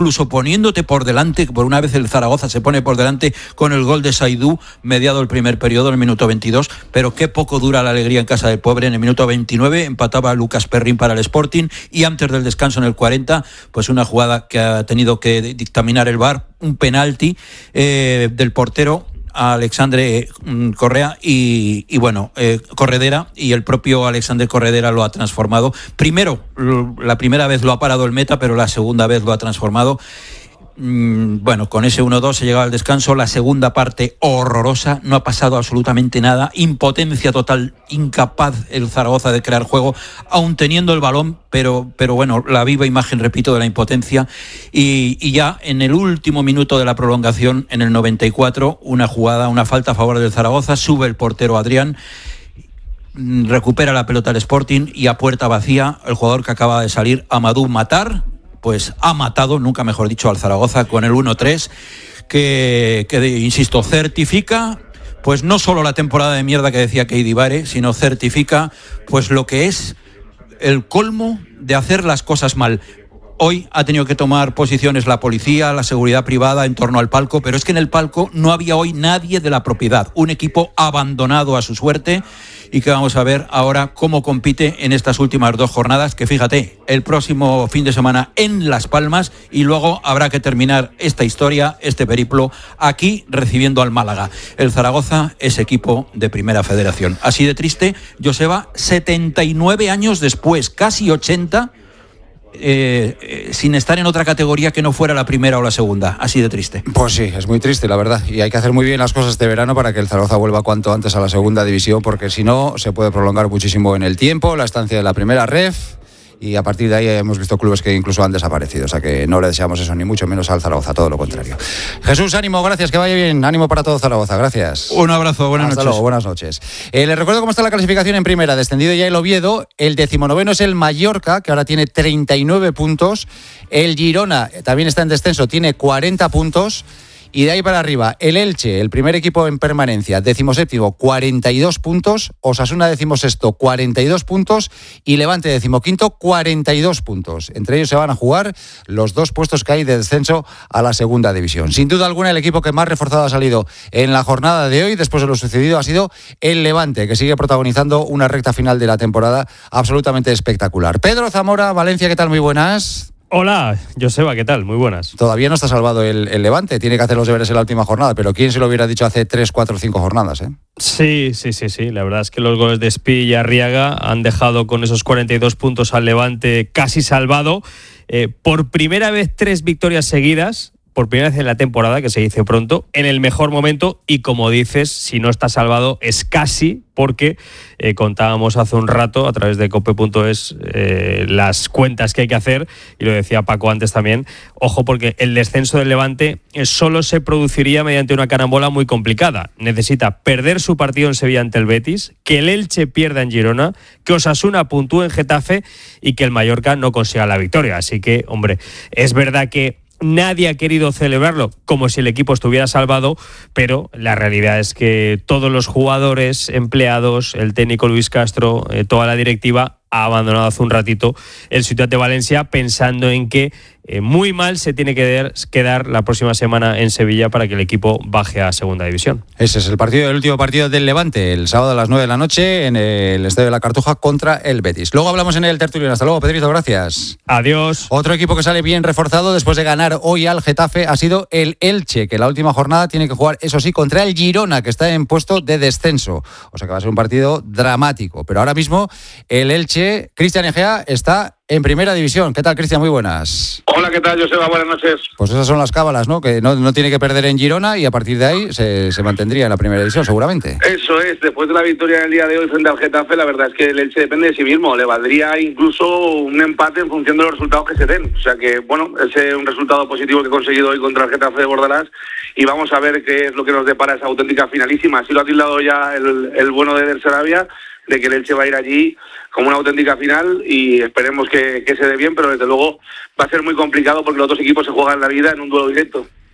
incluso poniéndote por delante. Por una vez el Zaragoza se pone por delante con el gol de Saidú, mediado el primer periodo, en el minuto 22, pero qué poco dura la alegría en casa del pobre. En el minuto 29 empataba Lucas Perrín para el Sporting, y antes del descanso, en el 40, pues una jugada que ha tenido que dictaminar el VAR, un penalti del portero Alexandre Correa y bueno, Corredera, y el propio Alexandre Corredera lo ha transformado. La primera vez lo ha parado el meta, pero la segunda vez lo ha transformado. Bueno, con ese 1-2 se llega al descanso. La segunda parte horrorosa, no ha pasado absolutamente nada, impotencia total, incapaz el Zaragoza de crear juego, aún teniendo el balón, pero bueno, la viva imagen, repito, de la impotencia. Y ya en el último minuto de la prolongación, en el 94, una falta a favor del Zaragoza, sube el portero Adrián, recupera la pelota el Sporting, y a puerta vacía, el jugador que acaba de salir, Amadou Matar, pues ha matado, nunca mejor dicho, al Zaragoza con el 1-3, que insisto, certifica pues no solo la temporada de mierda que decía Keidi Bare, sino certifica pues lo que es el colmo de hacer las cosas mal. Hoy ha tenido que tomar posiciones la policía, la seguridad privada en torno al palco, pero es que en el palco no había hoy nadie de la propiedad, un equipo abandonado a su suerte, y que vamos a ver ahora cómo compite en estas últimas 2 jornadas, que fíjate, el próximo fin de semana en Las Palmas, y luego habrá que terminar esta historia, este periplo, aquí recibiendo al Málaga. El Zaragoza es equipo de Primera Federación. Así de triste, Joseba, 79 años después, casi 80, sin estar en otra categoría que no fuera la primera o la segunda. Así de triste. Pues sí, es muy triste, la verdad, y hay que hacer muy bien las cosas este verano para que el Zaragoza vuelva cuanto antes a la segunda división, porque si no se puede prolongar muchísimo en el tiempo la estancia de la primera ref, y a partir de ahí hemos visto clubes que incluso han desaparecido. O sea que no le deseamos eso ni mucho menos al Zaragoza, todo lo contrario. Jesús, ánimo, gracias, que vaya bien, ánimo para todo Zaragoza, gracias. Un abrazo, buenas noches. Hasta luego, buenas noches. Les recuerdo cómo está la clasificación en primera. Descendido ya el Oviedo, el 19º es el Mallorca, que ahora tiene 39 puntos. El Girona también está en descenso, tiene 40 puntos. Y de ahí para arriba, el Elche, el primer equipo en permanencia, 17º, 42 puntos, Osasuna 16º, 42 puntos, y Levante 15º, 42 puntos. Entre ellos se van a jugar los 2 puestos que hay de descenso a la segunda división. Sin duda alguna, el equipo que más reforzado ha salido en la jornada de hoy, después de lo sucedido, ha sido el Levante, que sigue protagonizando una recta final de la temporada absolutamente espectacular. Pedro Zamora, Valencia, ¿qué tal? Muy buenas. Hola, Joseba, ¿qué tal? Muy buenas. Todavía no está salvado el Levante, tiene que hacer los deberes en la última jornada, pero ¿quién se lo hubiera dicho hace 3, 4, 5 jornadas? Sí. La verdad es que los goles de Espi y Arriaga han dejado con esos 42 puntos al Levante casi salvado. Por primera vez 3 victorias seguidas, por primera vez en la temporada, que se dice pronto, en el mejor momento, y como dices, si no está salvado es casi, porque contábamos hace un rato a través de cope.es las cuentas que hay que hacer, y lo decía Paco antes también. Ojo, porque el descenso del Levante solo se produciría mediante una carambola muy complicada. Necesita perder su partido en Sevilla ante el Betis, que el Elche pierda en Girona, que Osasuna puntúe en Getafe y que el Mallorca no consiga la victoria. Así que, hombre, es verdad que nadie ha querido celebrarlo como si el equipo estuviera salvado, pero la realidad es que todos los jugadores, empleados, el técnico Luis Castro, toda la directiva ha abandonado hace un ratito el Ciutat de Valencia, pensando en que muy mal se tiene que quedar la próxima semana en Sevilla para que el equipo baje a segunda división. Ese es el último partido del Levante, el sábado a las 9 de la noche en el Estadio de la Cartuja contra el Betis. Luego hablamos en el tertulión. Hasta luego, Pedrito, gracias. Adiós. Otro equipo que sale bien reforzado después de ganar hoy al Getafe ha sido el Elche, que la última jornada tiene que jugar, eso sí, contra el Girona, que está en puesto de descenso. O sea que va a ser un partido dramático. Pero ahora mismo el Elche, Cristian Egea, está en primera división. ¿Qué tal, Cristian? Muy buenas. Hola, ¿qué tal, Joseba? Buenas noches. Pues esas son las cábalas, ¿no? Que no tiene que perder en Girona y a partir de ahí se mantendría en la primera división, seguramente. Eso es. Después de la victoria del día de hoy frente al Getafe, la verdad es que el Elche depende de sí mismo. Le valdría incluso un empate en función de los resultados que se den. O sea que, bueno, es un resultado positivo que he conseguido hoy contra el Getafe de Bordalás, y vamos a ver qué es lo que nos depara esa auténtica finalísima. Así lo ha tildado ya el bueno de Del Sarabia, de que el Elche va a ir allí como una auténtica final, y esperemos que se dé bien, pero desde luego va a ser muy complicado porque los dos equipos se juegan la vida en un duelo directo.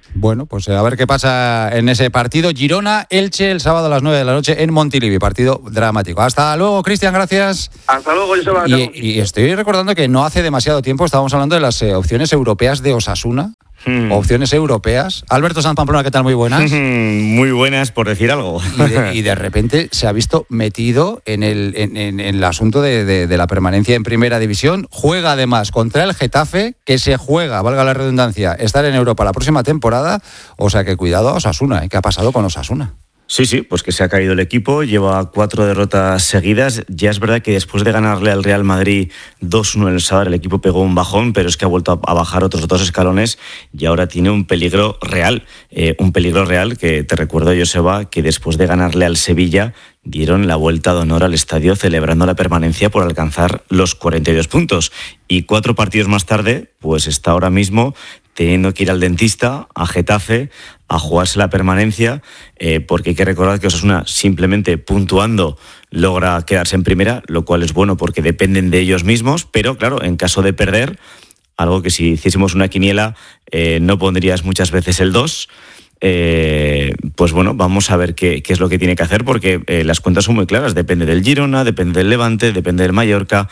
Bueno, pues a ver qué pasa en ese partido. Girona-Elche el sábado a las 9 de la noche en Montilivi, partido dramático. Hasta luego, Cristian, gracias. Hasta luego, Joseba. Y estoy recordando que no hace demasiado tiempo estábamos hablando de las opciones europeas de Osasuna. Opciones europeas. Alberto Sanz Pamplona, ¿qué tal? Muy buenas. Muy buenas, por decir algo. Y de repente se ha visto metido en el asunto de la permanencia en Primera División. Juega además contra el Getafe, que se juega, valga la redundancia, estar en Europa la próxima temporada. O sea que cuidado a Osasuna, ¿Qué ha pasado con Osasuna? Sí, pues que se ha caído el equipo, lleva 4 derrotas seguidas. Ya es verdad que después de ganarle al Real Madrid 2-1 en el sábado, el equipo pegó un bajón, pero es que ha vuelto a bajar otros 2 escalones y ahora tiene un peligro real. Un peligro real que te recuerdo, Joseba, que después de ganarle al Sevilla dieron la vuelta de honor al estadio celebrando la permanencia por alcanzar los 42 puntos. Y 4 partidos más tarde, pues está ahora mismo teniendo que ir al dentista, a Getafe, a jugarse la permanencia, porque hay que recordar que Osasuna simplemente puntuando logra quedarse en primera, lo cual es bueno porque dependen de ellos mismos, pero claro, en caso de perder, algo que si hiciésemos una quiniela no pondrías muchas veces el 2, pues bueno, vamos a ver qué es lo que tiene que hacer, porque las cuentas son muy claras. Depende del Girona, depende del Levante, depende del Mallorca.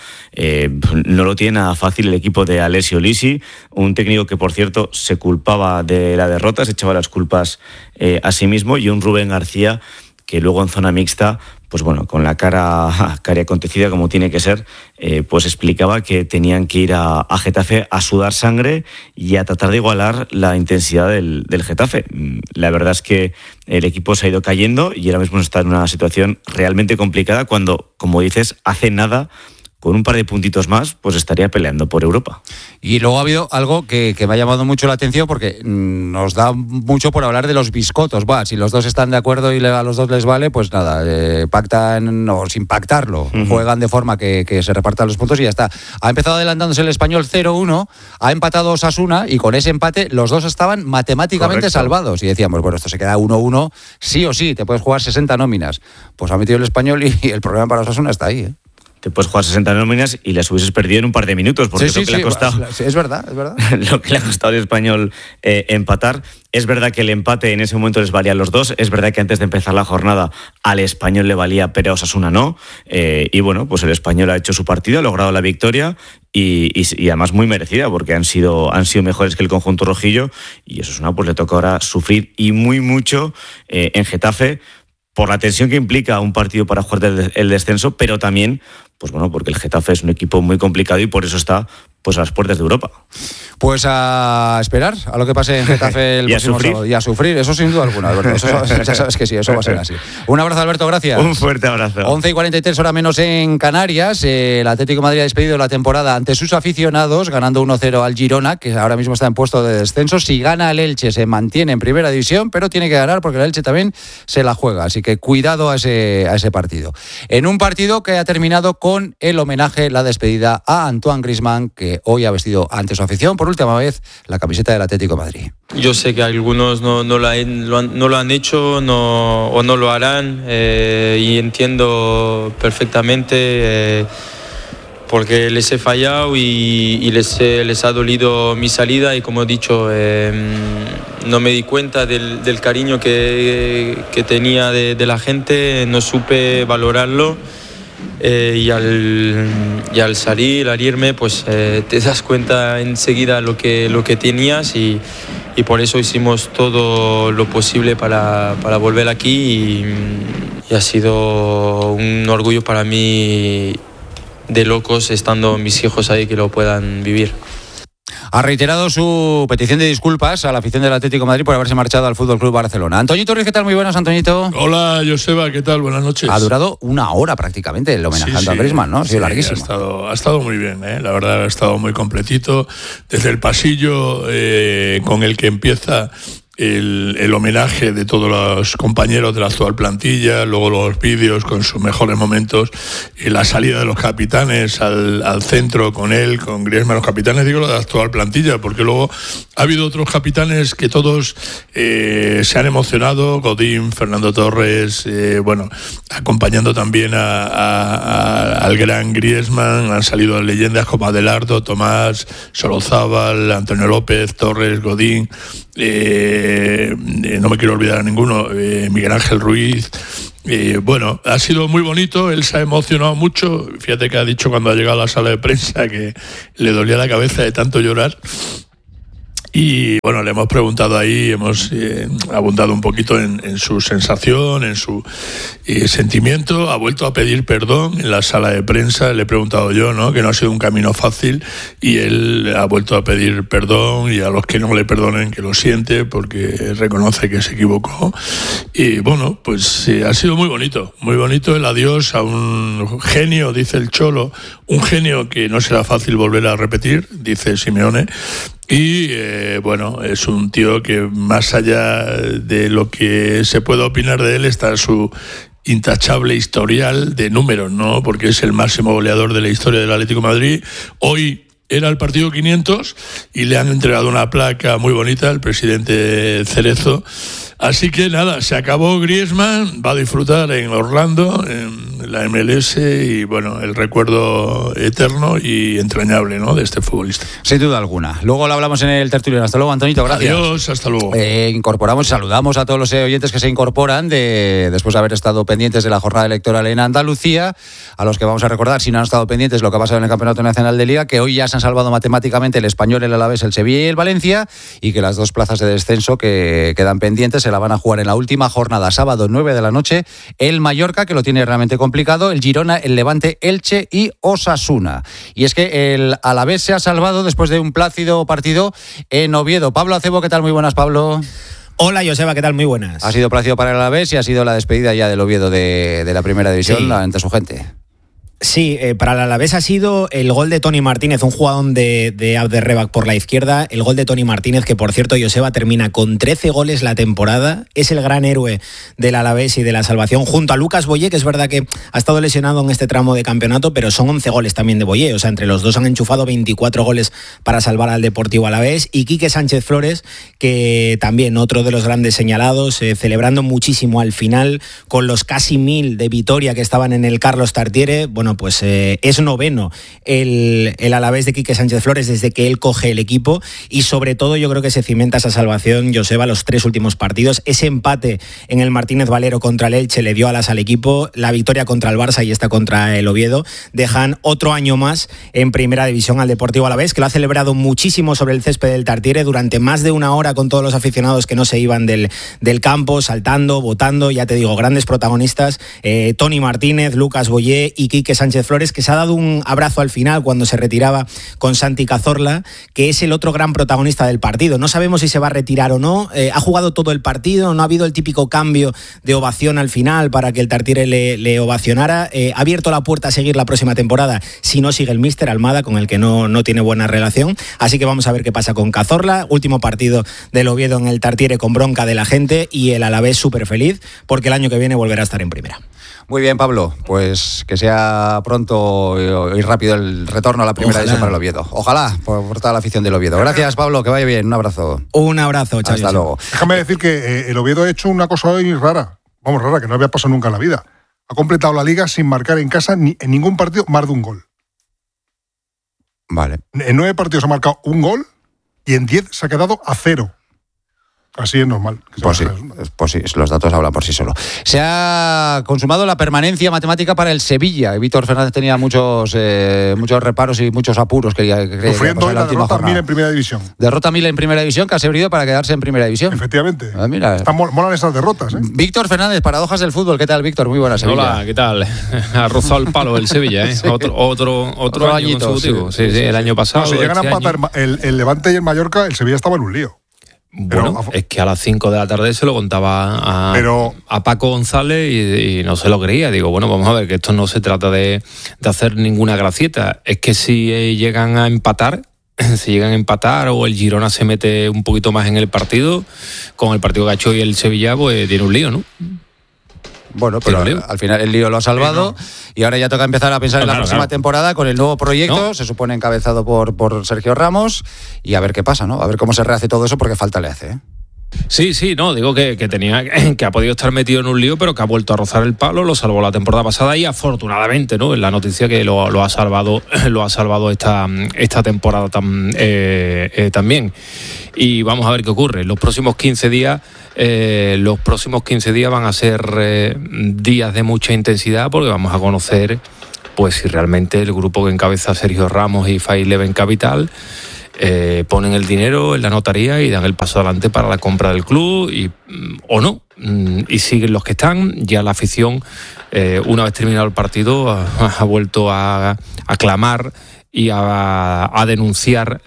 No lo tiene nada fácil el equipo de Alessio Lisi, un técnico que, por cierto, se culpaba de la derrota, se echaba las culpas a sí mismo, y un Rubén García que luego en zona mixta, pues bueno, con la cara acontecida como tiene que ser, pues explicaba que tenían que ir a Getafe a sudar sangre y a tratar de igualar la intensidad del Getafe. La verdad es que el equipo se ha ido cayendo y ahora mismo está en una situación realmente complicada cuando, como dices, hace nada, con un par de puntitos más, pues estaría peleando por Europa. Y luego ha habido algo que me ha llamado mucho la atención, porque nos da mucho por hablar de los biscotos. Si los dos están de acuerdo y a los dos les vale, pues nada, pactan o sin pactarlo, juegan de forma que se repartan los puntos y ya está. Ha empezado adelantándose el Español 0-1, ha empatado Osasuna y con ese empate los dos estaban matemáticamente salvados. Y decíamos, bueno, esto se queda 1-1, sí o sí, te puedes jugar 60 nóminas. Pues ha metido el Español y el problema para Osasuna está ahí, Te puedes jugar 60 nóminas y las hubieses perdido en un par de minutos, porque sí, es lo que le ha costado. Es verdad. Lo que le ha costado al Español empatar. Es verdad que el empate en ese momento les valía a los dos. Es verdad que antes de empezar la jornada al Español le valía, pero a Osasuna no. Y bueno, pues el Español ha hecho su partido, ha logrado la victoria y además muy merecida, porque han sido mejores que el conjunto rojillo. Y Osasuna pues le toca ahora sufrir y muy mucho en Getafe, por la tensión que implica un partido para jugar el descenso, pero también, pues bueno, porque el Getafe es un equipo muy complicado y por eso está pues a las puertas de Europa. Pues a esperar a lo que pase en Getafe el próximo sábado. Y a sufrir, eso sin duda alguna, Alberto. Ya sabes que sí, eso va a ser así. Un abrazo, Alberto, gracias. Un fuerte abrazo. 11:43, hora menos en Canarias. El Atlético de Madrid ha despedido la temporada ante sus aficionados, ganando 1-0 al Girona, que ahora mismo está en puesto de descenso. Si gana el Elche, se mantiene en Primera División, pero tiene que ganar porque el Elche también se la juega. Así que cuidado a ese partido. En un partido que ha terminado con el homenaje, la despedida a Antoine Griezmann, que hoy ha vestido ante su afición por última vez la camiseta del Atlético de Madrid. Yo sé que algunos no lo han hecho o no lo harán, y entiendo perfectamente porque les he fallado y les ha dolido mi salida, y como he dicho, no me di cuenta del cariño que tenía de la gente, no supe valorarlo. Y al salir, al irme, pues te das cuenta enseguida lo que tenías, y por eso hicimos todo lo posible para volver aquí, y ha sido un orgullo para mí de locos estando mis hijos ahí, que lo puedan vivir. Ha reiterado su petición de disculpas a la afición del Atlético de Madrid por haberse marchado al FC Barcelona. Antoñito Ruiz, ¿qué tal? Muy buenas, Antoñito. Hola, Joseba, ¿qué tal? Buenas noches. Ha durado 1 hora prácticamente el homenaje a Griezmann, ¿no? Ha sido larguísimo. Ha estado muy bien, la verdad, ha estado muy completito. Desde el pasillo con el que empieza el homenaje de todos los compañeros de la actual plantilla, luego los vídeos con sus mejores momentos, y la salida de los capitanes al centro con él, con Griezmann. Los capitanes, digo, la de la actual plantilla, porque luego ha habido otros capitanes que todos se han emocionado: Godín, Fernando Torres, acompañando también al gran Griezmann. Han salido leyendas como Adelardo, Tomás, Solozábal, Antonio López, Torres, Godín. no me quiero olvidar a ninguno, Miguel Ángel Ruiz. Bueno, ha sido muy bonito, él se ha emocionado mucho. Fíjate que ha dicho cuando ha llegado a la sala de prensa que le dolía la cabeza de tanto llorar. Y bueno, le hemos preguntado ahí, hemos abundado un poquito en su sensación, en su sentimiento. Ha vuelto a pedir perdón en la sala de prensa, le he preguntado yo, ¿no?, que no ha sido un camino fácil, y él ha vuelto a pedir perdón, y a los que no le perdonen que lo siente, porque reconoce que se equivocó. Y bueno, pues ha sido muy bonito el adiós a un genio, dice el Cholo, un genio que no será fácil volver a repetir, dice Simeone. Y bueno, es un tío que más allá de lo que se pueda opinar de él está su intachable historial de números, ¿no? Porque es el máximo goleador de la historia del Atlético de Madrid. Hoy era el partido 500 y le han entregado una placa muy bonita al presidente Cerezo. Así que nada, se acabó Griezmann, va a disfrutar en Orlando, en la MLS, y bueno, el recuerdo eterno y entrañable, ¿no?, de este futbolista. Sin duda alguna. Luego lo hablamos en el tertuliano. Hasta luego, Antonito, gracias. Adiós, hasta luego. Incorporamos y saludamos a todos los oyentes que se incorporan después de haber estado pendientes de la jornada electoral en Andalucía, a los que vamos a recordar, si no han estado pendientes, lo que ha pasado en el Campeonato Nacional de Liga, que hoy ya se han salvado matemáticamente el Español, el Alavés, el Sevilla y el Valencia, y que las dos plazas de descenso que quedan pendientes se la van a jugar en la última jornada, sábado 9 de la noche, el Mallorca, que lo tiene realmente complicado, el Girona, el Levante, Elche y Osasuna. Y es que el Alavés se ha salvado después de un plácido partido en Oviedo. Pablo Acebo, ¿qué tal? Muy buenas, Pablo. Hola, Joseba, ¿qué tal? Muy buenas. Ha sido plácido para el Alavés y ha sido la despedida ya del Oviedo de la primera división ante su gente. Sí, para el Alavés ha sido el gol de Toni Martínez, un jugador de Abderrebak por la izquierda, el gol de Toni Martínez, que por cierto, Joseba, termina con 13 goles la temporada, es el gran héroe del Alavés y de la salvación, junto a Lucas Boyé, que es verdad que ha estado lesionado en este tramo de campeonato, pero son 11 goles también de Boyé, o sea, entre los dos han enchufado 24 goles para salvar al Deportivo Alavés, y Quique Sánchez Flores, que también otro de los grandes señalados, celebrando muchísimo al final, con los casi 1000 de Vitoria que estaban en el Carlos Tartiere. Bueno, pues es noveno el Alavés de Quique Sánchez Flores desde que él coge el equipo, y sobre todo yo creo que se cimenta esa salvación, Joseba, los 3 últimos partidos. Ese empate en el Martínez Valero contra el Elche le dio alas al equipo, la victoria contra el Barça y esta contra el Oviedo dejan otro año más en primera división al Deportivo Alavés, que lo ha celebrado muchísimo sobre el césped del Tartiere durante más de una hora, con todos los aficionados que no se iban del campo, saltando, votando, ya te digo, grandes protagonistas, Toni Martínez, Lucas Boyé y Quique Sánchez Flores, que se ha dado un abrazo al final cuando se retiraba con Santi Cazorla, que es el otro gran protagonista del partido. No sabemos si se va a retirar o no, ha jugado todo el partido, no ha habido el típico cambio de ovación al final para que el Tartiere le ovacionara, ha abierto la puerta a seguir la próxima temporada si no sigue el míster Almada, con el que no tiene buena relación, así que vamos a ver qué pasa con Cazorla. Último partido del Oviedo en el Tartiere con bronca de la gente, y el Alavés súper feliz porque el año que viene volverá a estar en primera. Muy bien, Pablo, pues que sea pronto y rápido el retorno a la primera división para el Oviedo. Ojalá, por toda la afición del Oviedo. Gracias, Pablo, que vaya bien, un abrazo. Un abrazo, chao. Hasta luego. Déjame decir que el Oviedo ha hecho una cosa hoy rara, que no había pasado nunca en la vida. Ha completado la liga sin marcar en casa en ningún partido más de un gol. Vale. En 9 partidos ha marcado un gol y en 10 se ha quedado a 0. Así es normal. Pues sí, los datos hablan por sí solo. Se ha consumado la permanencia matemática para el Sevilla. Víctor Fernández tenía muchos reparos y muchos apuros. Sufriendo la derrota 1000 en primera división. Derrota 1000 en primera división, que ha servido para quedarse en primera división. Efectivamente. Mira. Molan esas derrotas, ¿eh? Víctor Fernández, paradojas del fútbol. ¿Qué tal, Víctor? Muy buena, Sevilla. Hola, ¿qué tal? Ha rozado el palo el Sevilla, ¿eh? Sí. Otro año consecutivo. Sí, el año pasado. Si llegan a empatar el Levante y el Mallorca, el Sevilla estaba en un lío. Bueno, es que a las 5 de la tarde se lo contaba a Paco González y no se lo creía. Digo, bueno, vamos a ver, que esto no se trata de hacer ninguna gracieta. Es que si llegan a empatar, o el Girona se mete un poquito más en el partido, con el partido que ha hecho hoy el Sevilla, pues tiene un lío, ¿no? Bueno, pero al final el lío lo ha salvado y ahora ya toca empezar a pensar en la próxima temporada con el nuevo proyecto, se supone encabezado por Sergio Ramos, y a ver qué pasa, ¿no? A ver cómo se rehace todo eso, porque falta le hace, ¿eh? Sí, no, digo que ha podido estar metido en un lío, pero que ha vuelto a rozar el palo, lo salvó la temporada pasada y afortunadamente, ¿no? Es la noticia que lo ha salvado esta temporada también. Y vamos a ver qué ocurre. Los próximos 15 días van a ser días de mucha intensidad, porque vamos a conocer pues si realmente el grupo que encabeza Sergio Ramos y Five Eleven Capital ponen el dinero en la notaría y dan el paso adelante para la compra del club o no, y siguen los que están. Ya la afición, una vez terminado el partido, ha vuelto a clamar y a denunciar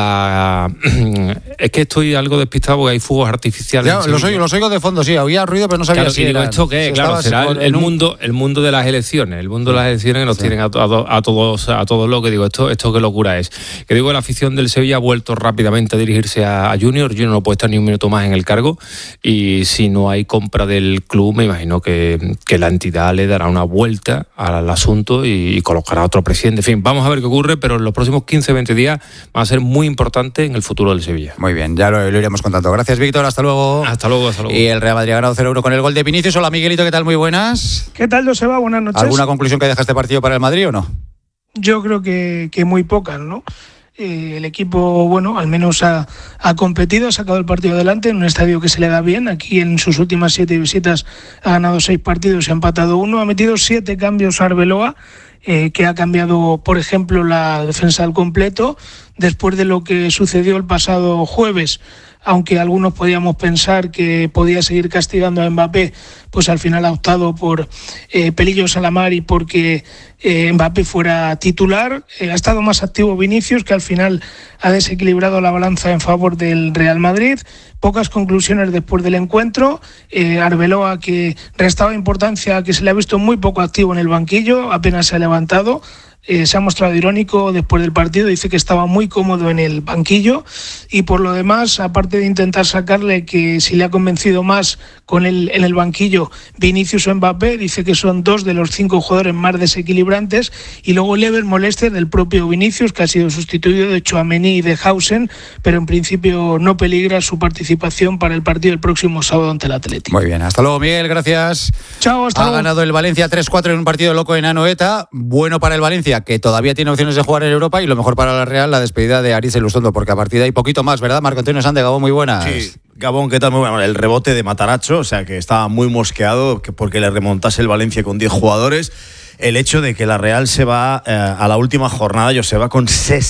es que estoy algo despistado porque hay fuegos artificiales. Ya, los oigo de fondo, sí, había ruido, pero no sabía si era. ¿Esto qué? Claro, será el mundo de las elecciones. El mundo de las elecciones que nos tienen a todos lo que digo. Esto qué locura es. Que digo que la afición del Sevilla ha vuelto rápidamente a dirigirse a Junior. Junior no puede estar ni un minuto más en el cargo. Y si no hay compra del club, me imagino que la entidad le dará una vuelta al asunto y colocará a otro presidente. En fin, vamos a ver qué ocurre, pero en los próximos 15-20 días va a ser muy importante en el futuro del Sevilla. Muy bien, ya lo iremos contando. Gracias, Víctor, hasta luego. Hasta luego. Y el Real Madrid ha ganado 0-1 con el gol de Vinicius. Hola, Miguelito, ¿qué tal? Muy buenas. ¿Qué tal, Joseba? Buenas noches. ¿Alguna conclusión que deja este partido para el Madrid o no? Yo creo que muy pocas, ¿no? El equipo, bueno, al menos ha competido, ha sacado el partido adelante en un estadio que se le da bien. Aquí en sus últimas 7 visitas ha ganado 6 partidos y ha empatado 1. Ha metido 7 cambios a Arbeloa, que ha cambiado, por ejemplo, la defensa al completo. Después de lo que sucedió el pasado jueves, aunque algunos podíamos pensar que podía seguir castigando a Mbappé, pues al final ha optado por pelillos a la mar y porque Mbappé fuera titular. Ha estado más activo Vinicius, que al final ha desequilibrado la balanza en favor del Real Madrid. Pocas conclusiones después del encuentro. Arbeloa, que restaba importancia, que se le ha visto muy poco activo en el banquillo, apenas se ha levantado. Se ha mostrado irónico después del partido, dice que estaba muy cómodo en el banquillo y por lo demás, aparte de intentar sacarle que si le ha convencido más con en el banquillo Vinicius o Mbappé, dice que son 2 de los 5 jugadores más desequilibrantes, y luego leves molestias del propio Vinicius, que ha sido sustituido de Tchouaméni y de Hausen, pero en principio no peligra su participación para el partido el próximo sábado ante el Atlético. Muy bien, hasta luego, Miguel, gracias. Chao, hasta luego. Ha ganado el Valencia 3-4 en un partido loco en Anoeta. Bueno para el Valencia, que todavía tiene opciones de jugar en Europa, y lo mejor para la Real, la despedida de Aritz Elustondo, porque a partir de ahí poquito más, ¿verdad? Marco Antonio Sande, Gabón, muy buenas. Sí, Gabón, ¿qué tal? Muy bueno. El rebote de Mataracho, o sea que estaba muy mosqueado porque le remontase el Valencia con 10 jugadores. El hecho de que la Real se va a la última jornada, Joseba, con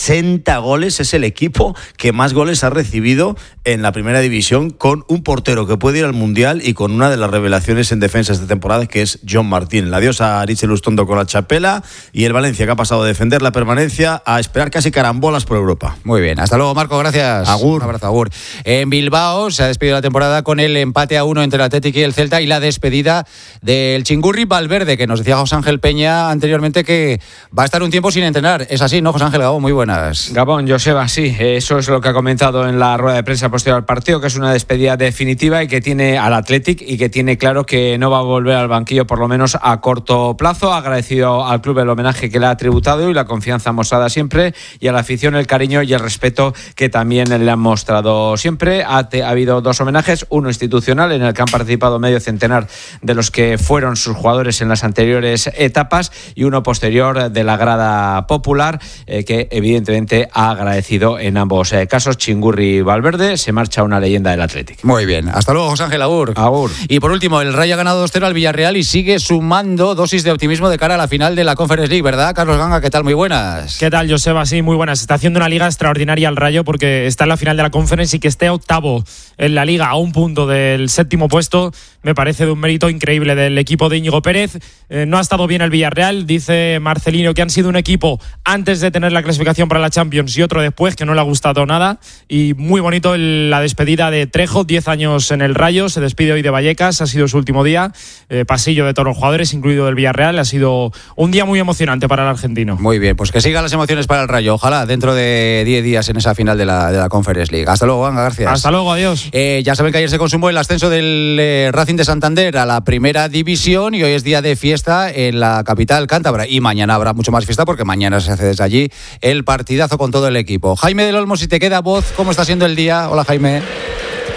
60 goles, es el equipo que más goles ha recibido en la primera división, con un portero que puede ir al Mundial y con una de las revelaciones en defensa esta temporada, que es John Martín. El adiós a Aritz Elustondo con la chapela, y el Valencia, que ha pasado de defender la permanencia a esperar casi carambolas por Europa. Muy bien, hasta luego, Marco, gracias. Agur. Un abrazo, agur. En Bilbao se ha despedido la temporada con el empate a 1 entre el Athletic y el Celta, y la despedida del Chingurri Valverde, que nos decía José Ángel Peña anteriormente que va a estar un tiempo sin entrenar. Es así, ¿no, José Ángel? Gabón, muy buenas. Gabón, Joseba, sí, eso es lo que ha comentado en la rueda de prensa posterior al partido, que es una despedida definitiva y que tiene al Athletic, y que tiene claro que no va a volver al banquillo por lo menos a corto plazo. Ha agradecido al club el homenaje que le ha tributado y la confianza mostrada siempre, y a la afición el cariño y el respeto que también le han mostrado siempre. Ha habido 2 homenajes, uno institucional en el que han participado medio centenar de los que fueron sus jugadores en las anteriores etapas, y uno posterior de la grada popular, que evidentemente ha agradecido en ambos casos. Chingurri Valverde se marcha una leyenda del Athletic. Muy bien, hasta luego, José Ángel. Agur. Y por último, el Rayo ha ganado 2-0 al Villarreal y sigue sumando dosis de optimismo de cara a la final de la Conference League, ¿verdad? Carlos Ganga, ¿qué tal? Muy buenas. ¿Qué tal, Joseba? Sí, muy buenas. Está haciendo una liga extraordinaria el Rayo, porque está en la final de la Conference, y que esté octavo en la liga a un punto del 7º puesto me parece de un mérito increíble del equipo de Íñigo Pérez. No ha estado bien el Villarreal, dice Marcelino que han sido un equipo antes de tener la clasificación para la Champions y otro después, que no le ha gustado nada, y muy bonito la despedida de Trejo, 10 años en el Rayo, se despide hoy de Vallecas, ha sido su último día, pasillo de todos los jugadores, incluido del Villarreal. Ha sido un día muy emocionante para el argentino. Muy bien, pues que sigan las emociones para el Rayo, ojalá dentro de 10 días en esa final de la Conference League. Hasta luego, Ganga, gracias. Hasta luego, adiós. Ya saben que ayer se consumó el ascenso del Racing de Santander a la primera división, y hoy es día de fiesta en la capital cántabra, y mañana habrá mucho más fiesta, porque mañana se hace desde allí el partidazo con todo el equipo. Jaime del Olmo, si te queda voz, ¿cómo está siendo el día? Hola, Jaime.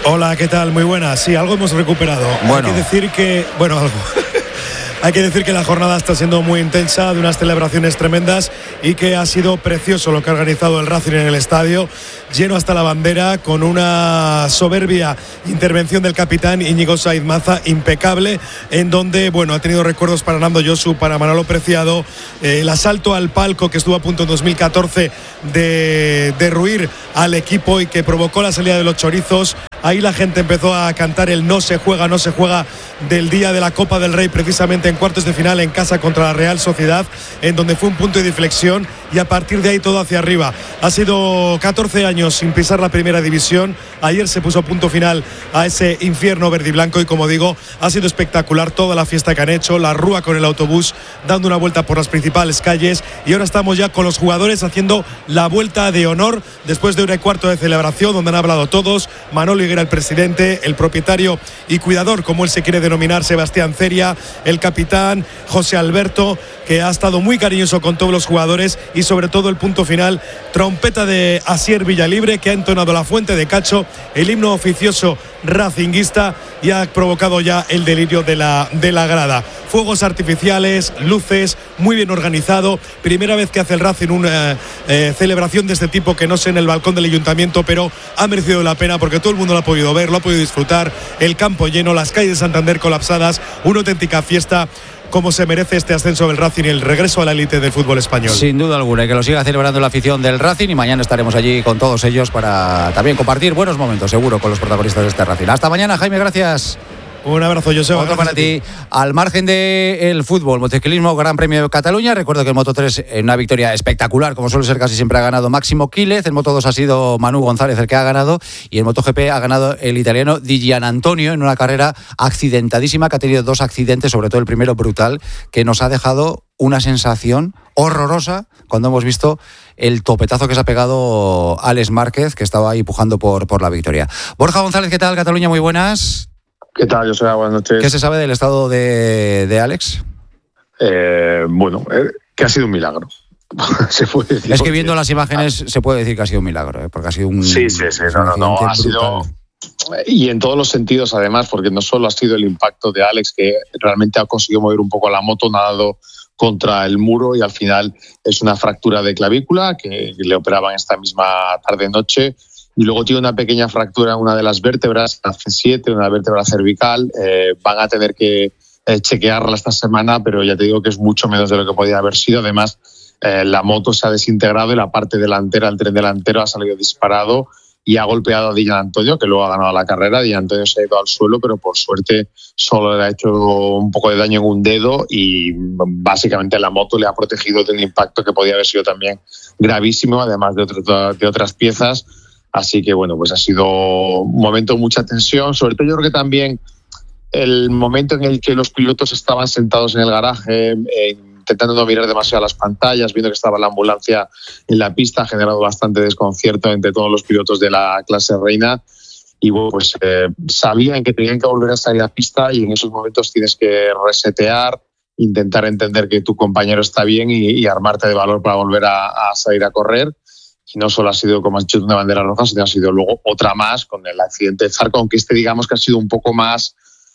Hola, ¿qué tal? Muy buenas. Sí, algo hemos recuperado. Bueno. Hay que decir que... Bueno, algo... Hay que decir que la jornada está siendo muy intensa, de unas celebraciones tremendas y que ha sido precioso lo que ha organizado el Racing en el estadio, lleno hasta la bandera, con una soberbia intervención del capitán Íñigo Saiz Maza, impecable, en donde, bueno, ha tenido recuerdos para Nando Josu, para Manolo Preciado, el asalto al palco que estuvo a punto en 2014 de derruir al equipo y que provocó la salida de los chorizos. Ahí la gente empezó a cantar el no se juega del día de la Copa del Rey, precisamente en cuartos de final en casa contra la Real Sociedad, en donde fue un punto de inflexión y a partir de ahí todo hacia arriba. Ha sido 14 años sin pisar la primera división. Ayer se puso punto final a ese infierno verde y blanco y, como digo, ha sido espectacular toda la fiesta que han hecho, la rúa con el autobús, dando una vuelta por las principales calles, y ahora estamos ya con los jugadores haciendo la vuelta de honor después de 1 cuarto de celebración donde han hablado todos. Manolo Higuera, el presidente, el propietario y cuidador, como él se quiere denominar, Sebastián Ceria, el capitán José Alberto, que ha estado muy cariñoso con todos los jugadores, y sobre todo el punto final, trompeta de Asier Villalibre, que ha entonado la Fuente de Cacho, el himno oficioso racinguista, y ha provocado ya el delirio de la grada. Fuegos artificiales, luces, muy bien organizado. Primera vez que hace el Racing una celebración de este tipo, que no sé, en el balcón del ayuntamiento, pero ha merecido la pena porque todo el mundo lo ha podido ver, lo ha podido disfrutar. El campo lleno, las calles de Santander colapsadas, una auténtica fiesta, como se merece este ascenso del Racing y el regreso a la élite del fútbol español. Sin duda alguna, y que lo siga celebrando la afición del Racing, y mañana estaremos allí con todos ellos para también compartir buenos momentos, seguro, con los protagonistas de este Racing. Hasta mañana, Jaime, gracias. Un abrazo, Joseba. Otro para ti. Al margen del fútbol, motociclismo, Gran Premio de Cataluña. Recuerdo que en Moto3, en una victoria espectacular, como suele ser casi siempre, ha ganado Máximo Quílez. En Moto2 ha sido Manu González el que ha ganado. Y en MotoGP ha ganado el italiano Di Gianantonio, en una carrera accidentadísima, que ha tenido 2 accidentes, sobre todo el primero brutal, que nos ha dejado una sensación horrorosa cuando hemos visto el topetazo que se ha pegado Alex Márquez, que estaba ahí pujando por la victoria. Borja González, ¿qué tal? Cataluña, muy buenas. ¿Qué tal, José? Buenas noches. ¿Qué se sabe del estado de Alex? Que ha sido un milagro. Se puede decir. Es que viendo las imágenes se puede decir que ha sido un milagro, porque ha sido un... Sí, no, ha sido... Y en todos los sentidos, además, porque no solo ha sido el impacto de Alex, que realmente ha conseguido mover un poco la moto, no ha dado contra el muro, y al final es una fractura de clavícula que le operaban esta misma tarde-noche. Y luego tiene una pequeña fractura en una de las vértebras, la C7, una vértebra cervical. Van a tener que chequearla esta semana, pero ya te digo que es mucho menos de lo que podía haber sido. Además, la moto se ha desintegrado y la parte delantera, el tren delantero, ha salido disparado y ha golpeado a Di Gianantonio, que luego ha ganado la carrera. Di Gianantonio se ha ido al suelo, pero por suerte solo le ha hecho un poco de daño en un dedo, y básicamente la moto le ha protegido de un impacto que podía haber sido también gravísimo, además de otras piezas. Así que, bueno, pues ha sido un momento de mucha tensión. Sobre todo, yo creo que también el momento en el que los pilotos estaban sentados en el garaje, intentando no mirar demasiado las pantallas, viendo que estaba la ambulancia en la pista, ha generado bastante desconcierto entre todos los pilotos de la clase reina. Y bueno, pues sabían que tenían que volver a salir a la pista, y en esos momentos tienes que resetear, intentar entender que tu compañero está bien y armarte de valor para volver a salir a correr. Y no solo ha sido, como has dicho, una bandera roja, sino ha sido luego otra más con el accidente de Zarco, aunque digamos que ha sido un poco más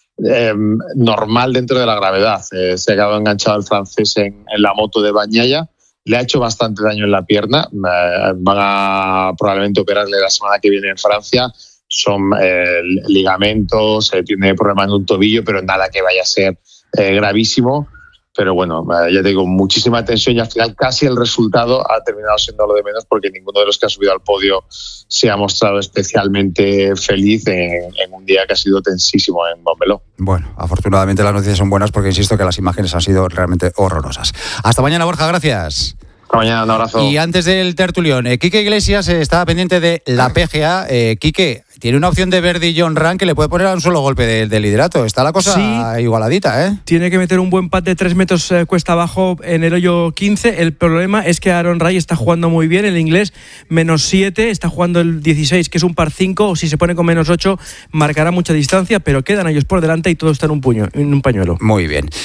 normal dentro de la gravedad. Se ha quedado enganchado el francés en la moto de Bagnaia, le ha hecho bastante daño en la pierna. Van a probablemente operarle la semana que viene en Francia. Son ligamentos, tiene problemas en un tobillo, pero nada que vaya a ser gravísimo. Pero bueno, ya te digo, muchísima tensión, y al final casi el resultado ha terminado siendo lo de menos, porque ninguno de los que ha subido al podio se ha mostrado especialmente feliz en un día que ha sido tensísimo en Montmeló. Bueno, afortunadamente las noticias son buenas, porque insisto que las imágenes han sido realmente horrorosas. Hasta mañana, Borja, gracias. Hasta mañana, un abrazo. Y antes del tertulión, Quique Iglesias estaba pendiente de la PGA. Quique, tiene una opción de Verdi John Ram que le puede poner a un solo golpe de liderato. Está la cosa igualadita, ¿eh? Tiene que meter un buen pat de 3 metros cuesta abajo en el hoyo 15. El problema es que Aaron Rai está jugando muy bien, el inglés, -7, está jugando el 16, que es un par 5, o si se pone con -8, marcará mucha distancia, pero quedan ellos por delante y todo está en un pañuelo. Muy bien.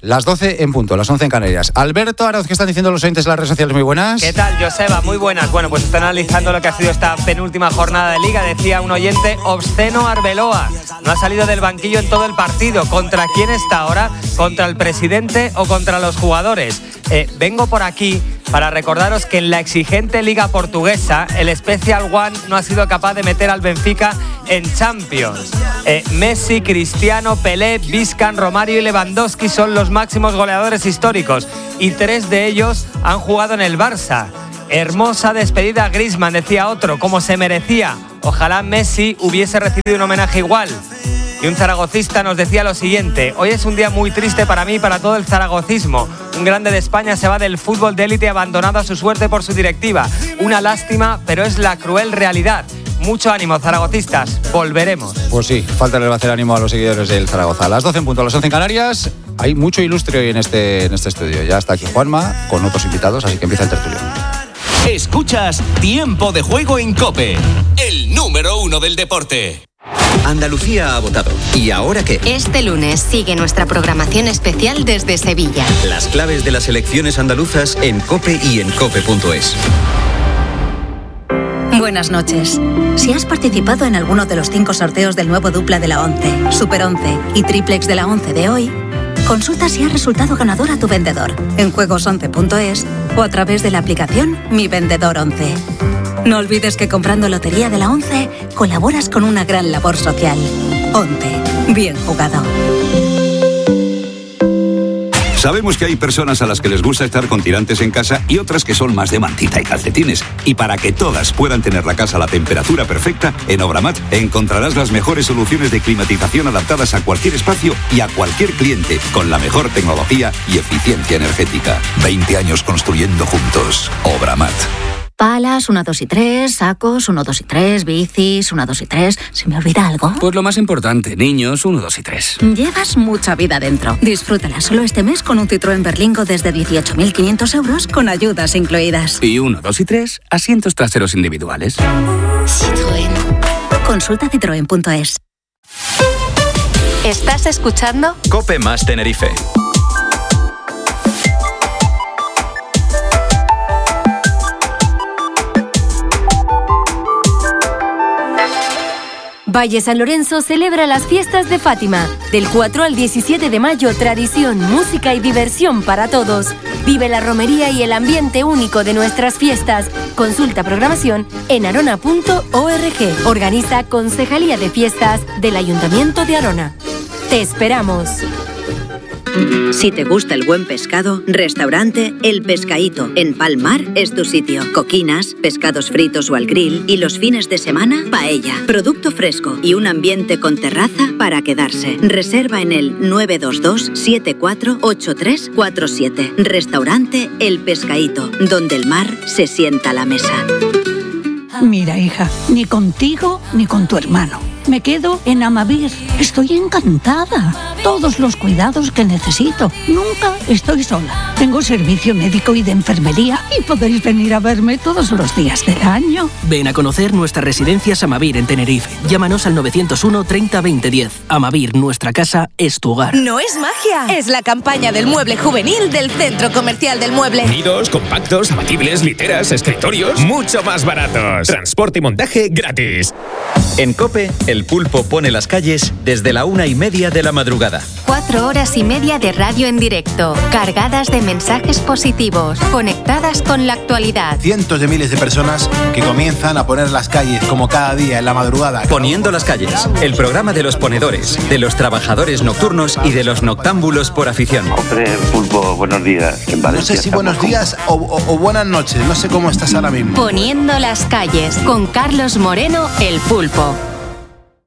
Las 12 en punto, las 11 en Canarias. Alberto Arauz, ¿qué están diciendo los oyentes de las redes sociales? Muy buenas. ¿Qué tal, Joseba? Muy buenas. Bueno, pues están analizando lo que ha sido esta penúltima jornada de Liga. Decía un oyente, obsceno Arbeloa. No ha salido del banquillo en todo el partido. ¿Contra quién está ahora? ¿Contra el presidente o contra los jugadores? Vengo por aquí para recordaros que en la exigente Liga Portuguesa el Special One no ha sido capaz de meter al Benfica en Champions. Messi, Cristiano, Pelé, Vizcan, Romario y Lewandowski son los máximos goleadores históricos y 3 de ellos han jugado en el Barça. Hermosa despedida a Griezmann, decía otro, como se merecía. Ojalá Messi hubiese recibido un homenaje igual. Y un zaragocista nos decía lo siguiente: hoy es un día muy triste para mí y para todo el zaragocismo. Un grande de España se va del fútbol de élite abandonado a su suerte por su directiva. Una lástima, pero es la cruel realidad. Mucho ánimo, zaragocistas. Volveremos. Pues sí, falta le va a hacer ánimo a los seguidores del Zaragoza. A las 12 en punto, a las 11 en Canarias. Hay mucho ilustre hoy en este estudio. Ya está aquí Juanma con otros invitados, así que empieza el tertulión. Escuchas Tiempo de Juego en COPE, el número 1 del deporte. Andalucía ha votado. ¿Y ahora qué? Este lunes sigue nuestra programación especial desde Sevilla. Las claves de las elecciones andaluzas en COPE y en COPE.es. Buenas noches. Si has participado en alguno de los 5 sorteos del nuevo dupla de la 11, Super 11 y Triplex de la 11 de hoy, consulta si has resultado ganador a tu vendedor en juegos11.es o a través de la aplicación Mi Vendedor 11. No olvides que comprando Lotería de la 11 colaboras con una gran labor social. 11. Bien jugado. Sabemos que hay personas a las que les gusta estar con tirantes en casa y otras que son más de mantita y calcetines. Y para que todas puedan tener la casa a la temperatura perfecta, en Obramat encontrarás las mejores soluciones de climatización adaptadas a cualquier espacio y a cualquier cliente, con la mejor tecnología y eficiencia energética. 20 años construyendo juntos. Obramat. Palas, 1, 2 y 3, sacos, 1, 2 y 3, bicis, 1, 2 y 3. ¿Se me olvida algo? Pues lo más importante, niños, 1, 2 y 3. Llevas mucha vida dentro. Disfrútala solo este mes con un Citroën Berlingo desde 18.500 euros con ayudas incluidas. Y 1, 2 y 3, asientos traseros individuales. Citroën. Consulta citroen.es. ¿Estás escuchando? COPE más Tenerife. Valle San Lorenzo celebra las fiestas de Fátima. Del 4 al 17 de mayo, tradición, música y diversión para todos. Vive la romería y el ambiente único de nuestras fiestas. Consulta programación en arona.org. Organiza Concejalía de Fiestas del Ayuntamiento de Arona. ¡Te esperamos! Si te gusta el buen pescado, restaurante El Pescaíto. En Palmar es tu sitio. Coquinas, pescados fritos o al grill y los fines de semana, paella. Producto fresco y un ambiente con terraza para quedarse. Reserva en el 922-748347. Restaurante El Pescaíto, donde el mar se sienta a la mesa. Mira, hija, ni contigo ni con tu hermano. Me quedo en Amavir. Estoy encantada. Todos los cuidados que necesito. Nunca estoy sola. Tengo servicio médico y de enfermería y podéis venir a verme todos los días del año. Ven a conocer nuestras residencias Amavir en Tenerife. Llámanos al 901 30 20 10. Amavir, nuestra casa es tu hogar. No es magia. Es la campaña del mueble juvenil del Centro Comercial del Mueble. Nidos, compactos, abatibles, literas, escritorios, mucho más baratos. Transporte y montaje gratis. En COPE, El Pulpo pone las calles desde la 1:30 de la madrugada. 4 horas y media de radio en directo, cargadas de mensajes positivos, conectadas con la actualidad. Cientos de miles de personas que comienzan a poner las calles como cada día en la madrugada. Poniendo las calles, el programa de los ponedores, de los trabajadores nocturnos y de los noctámbulos por afición. Hombre, Pulpo, buenos días. No sé si buenos días o buenas noches, no sé cómo estás ahora mismo. Poniendo las calles, con Carlos Moreno, El Pulpo.